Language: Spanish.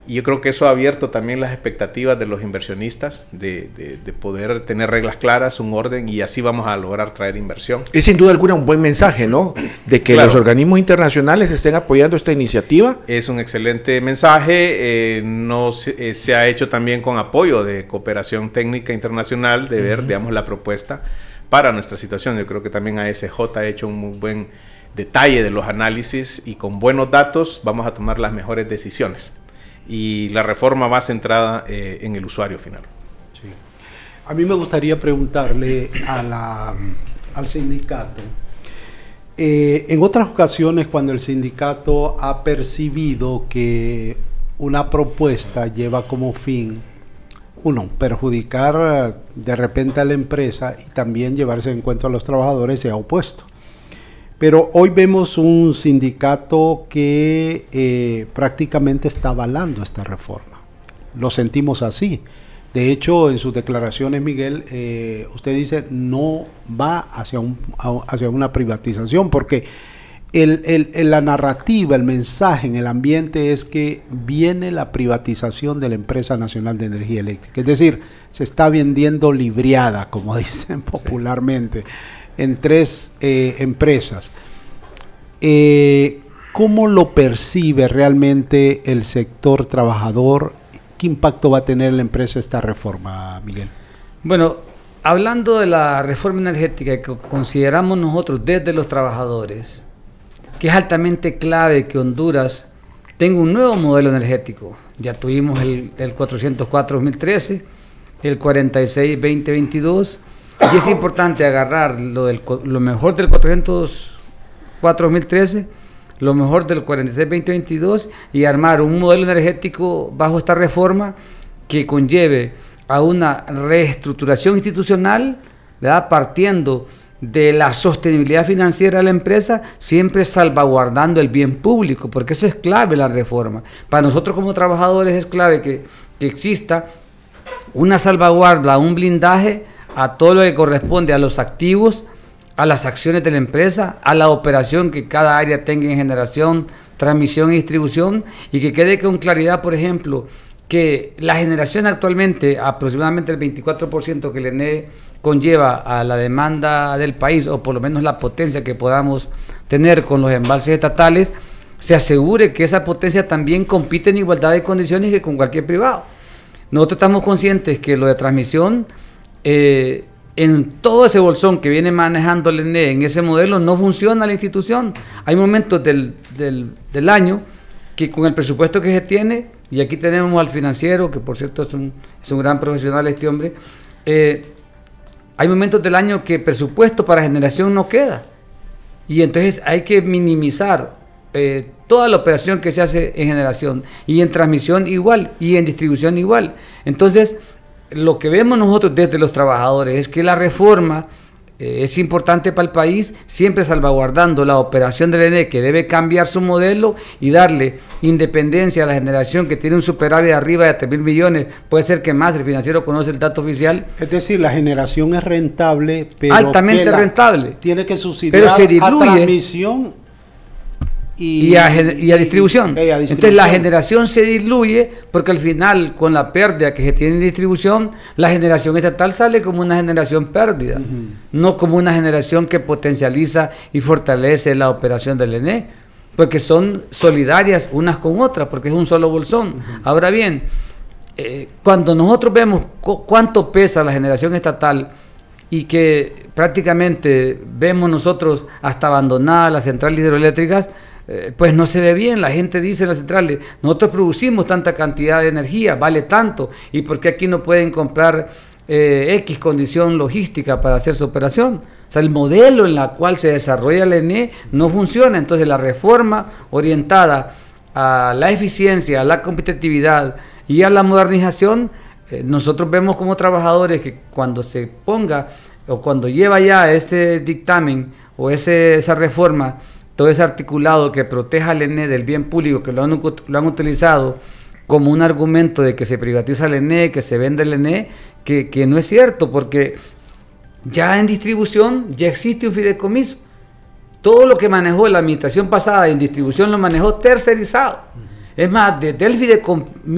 Y yo creo que eso ha abierto también las expectativas de los inversionistas de poder tener reglas claras, un orden, y así vamos a lograr traer inversión. Es sin duda alguna un buen mensaje, ¿no? De que los organismos internacionales estén apoyando esta iniciativa. Es un excelente mensaje. Se ha hecho también con apoyo de cooperación técnica internacional de ver, digamos, la propuesta para nuestra situación. Yo creo que también ASJ ha hecho un muy buen detalle de los análisis y con buenos datos vamos a tomar las mejores decisiones. Y la reforma va centrada en el usuario final. Sí. A mí me gustaría preguntarle al sindicato. En otras ocasiones, cuando el sindicato ha percibido que una propuesta lleva como fin, perjudicar de repente a la empresa y también llevarse en cuenta a los trabajadores, se ha opuesto. Pero hoy vemos un sindicato que prácticamente está avalando esta reforma. Lo sentimos así. De hecho, en sus declaraciones, Miguel, usted dice no va hacia una privatización, porque la narrativa, el mensaje en el ambiente es que viene la privatización de la Empresa Nacional de Energía Eléctrica. Es decir, se está vendiendo libriada, como dicen popularmente, en 3 empresas. ¿Cómo lo percibe realmente el sector trabajador? ¿Qué impacto va a tener en la empresa esta reforma, Miguel? Bueno, hablando de la reforma energética que consideramos nosotros desde los trabajadores, que es altamente clave que Honduras tenga un nuevo modelo energético. Ya tuvimos el 404-2013, el 46-2022, y es importante agarrar lo mejor del 404-2013, lo mejor del 46-2022 y armar un modelo energético bajo esta reforma que conlleve a una reestructuración institucional, ¿verdad?, partiendo de la sostenibilidad financiera de la empresa, siempre salvaguardando el bien público, porque eso es clave la reforma. Para nosotros como trabajadores es clave que exista una salvaguarda, un blindaje a todo lo que corresponde a los activos, a las acciones de la empresa, a la operación que cada área tenga en generación, transmisión y distribución, y que quede con claridad, por ejemplo, que la generación actualmente, aproximadamente el 24% que el ENE conlleva a la demanda del país, o por lo menos la potencia que podamos tener con los embalses estatales, se asegure que esa potencia también compite en igualdad de condiciones que con cualquier privado. Nosotros estamos conscientes que lo de transmisión, en todo ese bolsón que viene manejando el ENE, en ese modelo, no funciona la institución. Hay momentos del año que con el presupuesto que se tiene, y aquí tenemos al financiero, que por cierto es un gran profesional este hombre, hay momentos del año que presupuesto para generación no queda, y entonces hay que minimizar toda la operación que se hace en generación, y en transmisión igual, y en distribución igual. Entonces, lo que vemos nosotros desde los trabajadores es que la reforma es importante para el país, siempre salvaguardando la operación del ENE, que debe cambiar su modelo y darle independencia a la generación que tiene un superávit de arriba de 3.000 millones, puede ser que más, el financiero conoce el dato oficial. Es decir, la generación es rentable, pero altamente rentable. Tiene que subsidiar pero se diluye, a transmisión y a distribución. Entonces la generación se diluye porque al final, con la pérdida que se tiene en distribución, la generación estatal sale como una generación pérdida, no como una generación que potencializa y fortalece la operación del ENE, porque son solidarias unas con otras, porque es un solo bolsón. Ahora bien, cuando nosotros vemos cuánto pesa la generación estatal, y que prácticamente vemos nosotros hasta abandonadas las centrales hidroeléctricas, pues no se ve bien. La gente dice en las centrales, nosotros producimos tanta cantidad de energía, vale tanto, ¿y por qué aquí no pueden comprar X condición logística para hacer su operación? O sea, el modelo en el cual se desarrolla el ENE no funciona. Entonces la reforma orientada a la eficiencia, a la competitividad y a la modernización, nosotros vemos como trabajadores que cuando se ponga o cuando lleva ya este dictamen o esa reforma, todo ese articulado que proteja al ENE del bien público, que lo han utilizado como un argumento de que se privatiza el ENE, que se vende el ENE, que no es cierto, porque ya en distribución ya existe un fideicomiso. Todo lo que manejó la administración pasada en distribución lo manejó tercerizado. Es más, desde el fideicomiso